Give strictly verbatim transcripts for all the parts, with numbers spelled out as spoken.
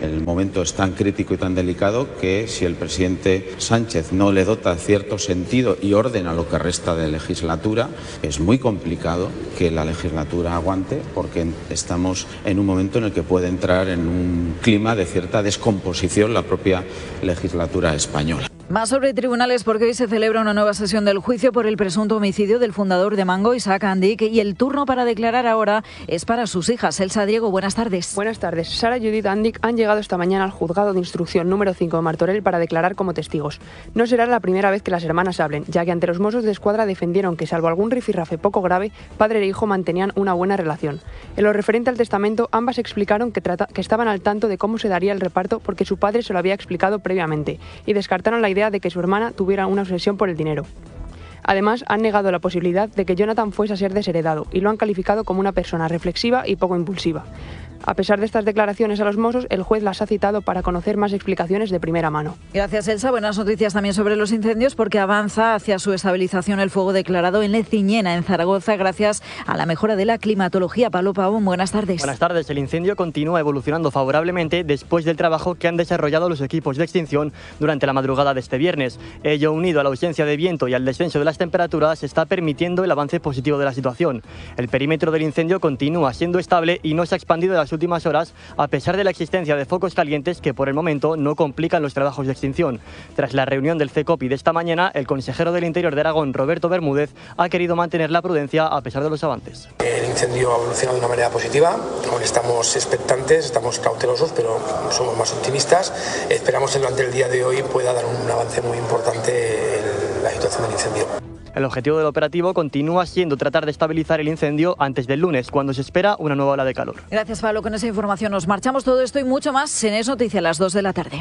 El momento es tan crítico y tan delicado que si el presidente Sánchez no le dota cierto sentido y orden a lo que resta de legislatura, es muy complicado que la legislatura aguante, porque estamos en un momento en el que puede entrar en un clima de cierta descomposición la propia legislatura española. Más sobre tribunales, porque hoy se celebra una nueva sesión del juicio por el presunto homicidio del fundador de Mango, Isaac Andic, y el turno para declarar ahora es para sus hijas. Elsa Diego, buenas tardes. Buenas tardes. Sara y Judith Andic han llegado esta mañana al juzgado de instrucción número cinco de Martorell para declarar como testigos. No será la primera vez que las hermanas hablen, ya que ante los Mossos de Escuadra defendieron que, salvo algún rifirrafe poco grave, padre e hijo mantenían una buena relación. En lo referente al testamento, ambas explicaron que, trata, que estaban al tanto de cómo se daría el reparto porque su padre se lo había explicado previamente, y descartaron la idea de que su hermana tuviera una obsesión por el dinero. Además, han negado la posibilidad de que Jonathan fuese a ser desheredado y lo han calificado como una persona reflexiva y poco impulsiva. A pesar de estas declaraciones a los Mossos, el juez las ha citado para conocer más explicaciones de primera mano. Gracias, Elsa. Buenas noticias también sobre los incendios, porque avanza hacia su estabilización el fuego declarado en Leciñena, en Zaragoza, gracias a la mejora de la climatología. Pablo Pavón, buenas tardes. Buenas tardes. El incendio continúa evolucionando favorablemente después del trabajo que han desarrollado los equipos de extinción durante la madrugada de este viernes. Ello, unido a la ausencia de viento y al descenso de las temperaturas, está permitiendo el avance positivo de la situación. El perímetro del incendio continúa siendo estable y no se ha expandido de las últimas horas, a pesar de la existencia de focos calientes que por el momento no complican los trabajos de extinción. Tras la reunión del CECOPI de esta mañana, el consejero del Interior de Aragón, Roberto Bermúdez, ha querido mantener la prudencia a pesar de los avances. El incendio ha evolucionado de una manera positiva, aún estamos expectantes, estamos cautelosos, pero somos más optimistas. Esperamos que durante el día de hoy pueda dar un avance muy importante en la situación del incendio. El objetivo del operativo continúa siendo tratar de estabilizar el incendio antes del lunes, cuando se espera una nueva ola de calor. Gracias, Pablo. Con esa información nos marchamos. Todo esto y mucho más en Es Noticia a las dos de la tarde.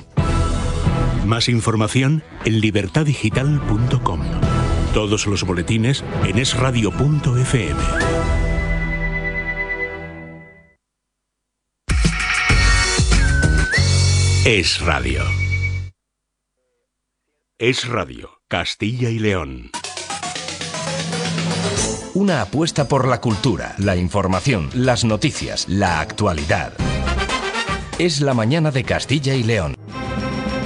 Más información en libertad digital punto com. Todos los boletines en es radio punto efe eme. Es Radio. Es Radio, Castilla y León. Una apuesta por la cultura, la información, las noticias, la actualidad. Es la mañana de Castilla y León.